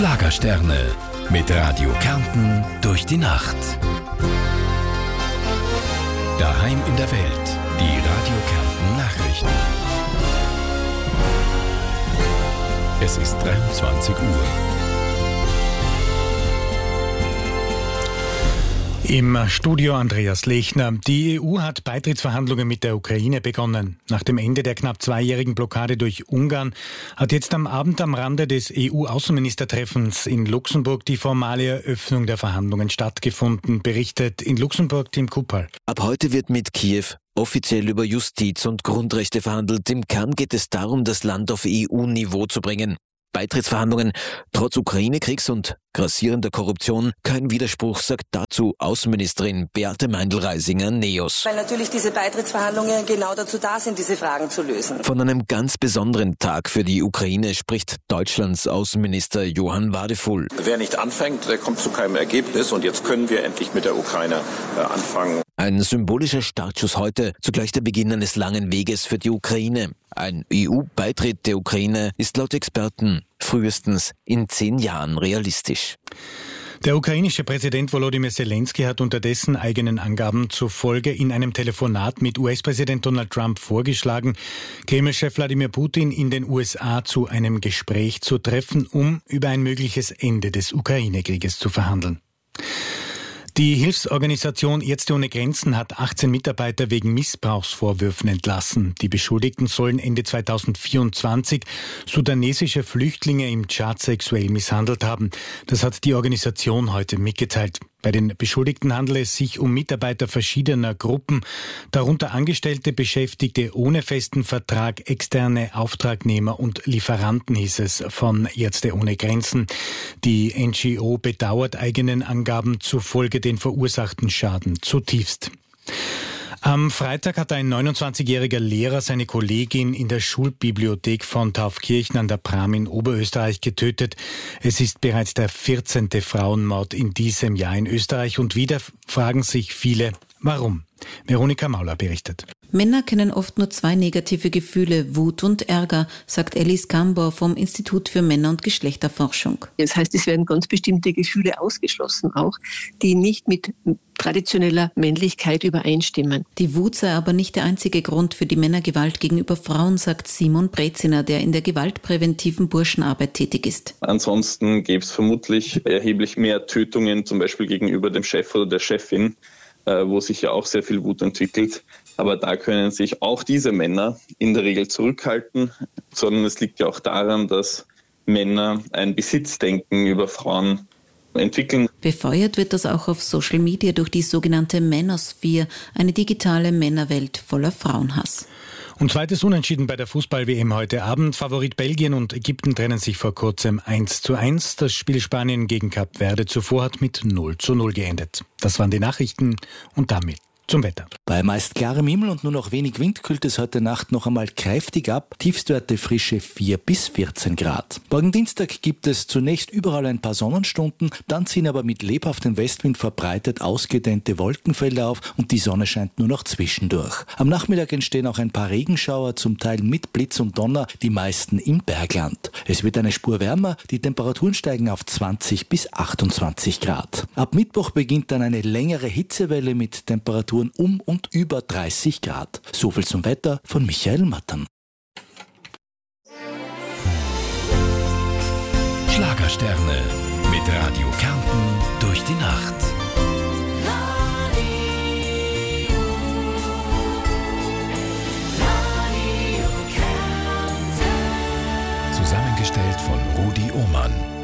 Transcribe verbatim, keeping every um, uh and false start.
Schlagersterne mit Radio Kärnten durch die Nacht. Daheim in der Welt, die Radio Kärnten Nachrichten. Es ist dreiundzwanzig Uhr. Im Studio Andreas Lechner. Die E U hat Beitrittsverhandlungen mit der Ukraine begonnen. Nach dem Ende der knapp zweijährigen Blockade durch Ungarn hat jetzt am Abend am Rande des E U-Außenministertreffens in Luxemburg die formale Eröffnung der Verhandlungen stattgefunden, berichtet in Luxemburg Tim Kuppal. Ab heute wird mit Kiew offiziell über Justiz und Grundrechte verhandelt. Im Kern geht es darum, das Land auf E U-Niveau zu bringen. Beitrittsverhandlungen trotz Ukraine-Kriegs und grassierender Korruption kein Widerspruch, sagt dazu Außenministerin Beate Meindl-Reisinger-Neos. Weil natürlich diese Beitrittsverhandlungen genau dazu da sind, diese Fragen zu lösen. Von einem ganz besonderen Tag für die Ukraine spricht Deutschlands Außenminister Johann Wadefull. Wer nicht anfängt, der kommt zu keinem Ergebnis und jetzt können wir endlich mit der Ukraine äh, anfangen. Ein symbolischer Startschuss heute, zugleich der Beginn eines langen Weges für die Ukraine. Ein E U-Beitritt der Ukraine ist laut Experten frühestens in zehn Jahren realistisch. Der ukrainische Präsident Volodymyr Zelensky hat unterdessen eigenen Angaben zufolge in einem Telefonat mit U S-Präsident Donald Trump vorgeschlagen, Kreml-Chef Wladimir Putin in den U S A zu einem Gespräch zu treffen, um über ein mögliches Ende des Ukraine-Krieges zu verhandeln. Die Hilfsorganisation Ärzte ohne Grenzen hat achtzehn Mitarbeiter wegen Missbrauchsvorwürfen entlassen. Die Beschuldigten sollen Ende zweitausendvierundzwanzig sudanesische Flüchtlinge im Tschad sexuell misshandelt haben. Das hat die Organisation heute mitgeteilt. Bei den Beschuldigten handelt es sich um Mitarbeiter verschiedener Gruppen, darunter Angestellte, Beschäftigte ohne festen Vertrag, externe Auftragnehmer und Lieferanten, hieß es von Ärzte ohne Grenzen. Die N G O bedauert eigenen Angaben zufolge den verursachten Schaden zutiefst. Am Freitag hat ein neunundzwanzigjähriger Lehrer seine Kollegin in der Schulbibliothek von Taufkirchen an der Pram in Oberösterreich getötet. Es ist bereits der vierzehnte Frauenmord in diesem Jahr in Österreich und wieder fragen sich viele, warum? Veronika Mauler berichtet. Männer kennen oft nur zwei negative Gefühle, Wut und Ärger, sagt Alice Gambor vom Institut für Männer- und Geschlechterforschung. Das heißt, es werden ganz bestimmte Gefühle ausgeschlossen, auch die nicht mit traditioneller Männlichkeit übereinstimmen. Die Wut sei aber nicht der einzige Grund für die Männergewalt gegenüber Frauen, sagt Simon Breziner, der in der gewaltpräventiven Burschenarbeit tätig ist. Ansonsten gäbe es vermutlich erheblich mehr Tötungen, zum Beispiel gegenüber dem Chef oder der Chefin, wo sich ja auch sehr viel Wut entwickelt. Aber da können sich auch diese Männer in der Regel zurückhalten, sondern es liegt ja auch daran, dass Männer ein Besitzdenken über Frauen entwickeln. Befeuert wird das auch auf Social Media durch die sogenannte Manosphere, eine digitale Männerwelt voller Frauenhass. Und zweites Unentschieden bei der Fußball-W M heute Abend. Favorit Belgien und Ägypten trennen sich vor kurzem eins zu eins. Das Spiel Spanien gegen Kap Verde zuvor hat mit null zu null geendet. Das waren die Nachrichten und damit zum Wetter. Bei meist klarem Himmel und nur noch wenig Wind kühlt es heute Nacht noch einmal kräftig ab. Tiefstwerte frische vier bis vierzehn Grad. Morgen Dienstag gibt es zunächst überall ein paar Sonnenstunden, dann ziehen aber mit lebhaftem Westwind verbreitet ausgedehnte Wolkenfelder auf und die Sonne scheint nur noch zwischendurch. Am Nachmittag entstehen auch ein paar Regenschauer, zum Teil mit Blitz und Donner, die meisten im Bergland. Es wird eine Spur wärmer, die Temperaturen steigen auf zwanzig bis achtundzwanzig Grad. Ab Mittwoch beginnt dann eine längere Hitzewelle mit Temperaturen um und über dreißig Grad. So viel zum Wetter von Michael Mattern. Schlagersterne mit Radio Kärnten durch die Nacht. Radio, Radio Kärnten. Zusammengestellt von Rudi Ohmann.